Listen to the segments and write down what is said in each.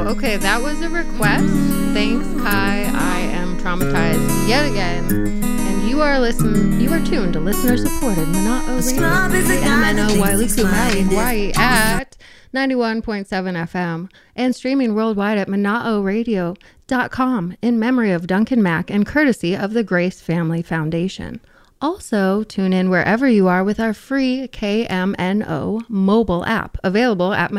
Okay, that was a request. Thanks, Kai. I am traumatized yet again. And you are tuned to listener-supported Mana'o Radio, KMNO Wailuku, Maui, Hawaii at 91.7 FM and streaming worldwide at Mana'oRadio.com in memory of Duncan Mack and courtesy of the Grace Family Foundation. Also, tune in wherever you are with our free KMNO mobile app available at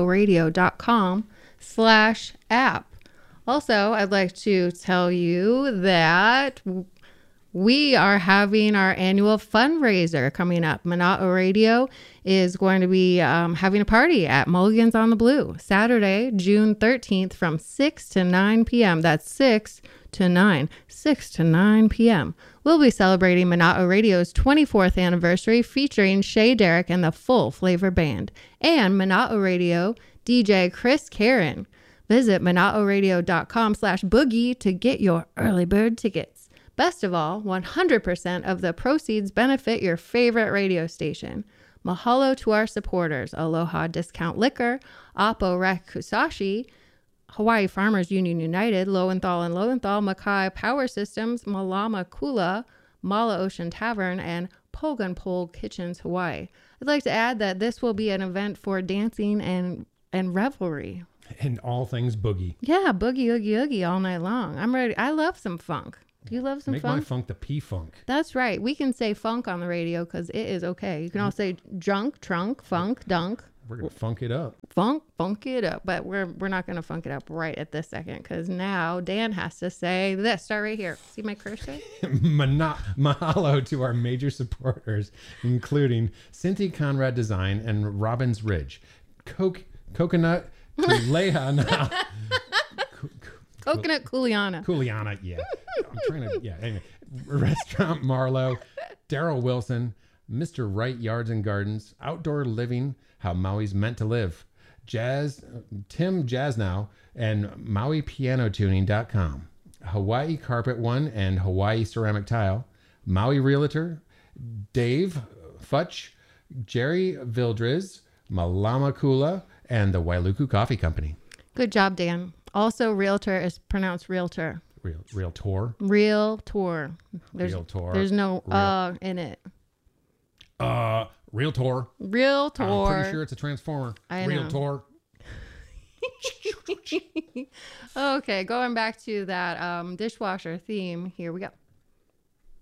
Mana'oRadio.com/app. Also, I'd like to tell you that we are having our annual fundraiser coming up. Mana'o Radio is going to be having a party at Mulligan's on the Blue, Saturday, June 13th from 6 to 9 p.m. That's 6 to 9 p.m. We'll be celebrating Mana'o Radio's 24th anniversary featuring Shay Derrick and the Full Flavor Band and Mana'o Radio DJ Chris Karen. Visit Mana'oRadio.com/boogie to get your early bird tickets. Best of all, 100% of the proceeds benefit your favorite radio station. Mahalo to our supporters, Aloha Discount Liquor, Oppo Rakusashi, Hawaii Farmers Union United, Lowenthal and Lowenthal, Makai Power Systems, Malama Kula, Mala Ocean Tavern, and Pogan Pole Kitchens, Hawaii. I'd like to add that this will be an event for dancing and revelry. And all things boogie. Yeah, boogie, oogie, oogie all night long. I'm ready. I love some funk. Do you love some Make funk? my funk the P-funk. That's right. We can say funk on the radio because it is okay. You can all say junk, trunk, funk, dunk. We're going to funk it up. Funk it up. But we're not going to funk it up right at this second because now Dan has to say this. Start right here. See my cursor? Mahalo to our major supporters, including Cynthia Conrad Design and Robbins Ridge. Coconut Tuleha now. Coconut Kuleana. Kuleana, yeah. I'm trying to, yeah. Anyway, Restaurant Marlowe, Daryl Wilson, Mr. Wright Yards and Gardens, Outdoor Living, How Maui's Meant to Live, Tim Jasnow, and MauiPianoTuning.com, Hawaii Carpet One and Hawaii Ceramic Tile, Maui Realtor, Dave Futch, Jerry Vildriz, Malama Kula, and the Wailuku Coffee Company. Good job, Dan. Also, realtor is pronounced realtor. Realtor. Realtor. Realtor. There's no in it. Realtor. Realtor. I'm pretty sure it's a transformer. I know. Realtor. Okay, going back to that dishwasher theme. Here we go.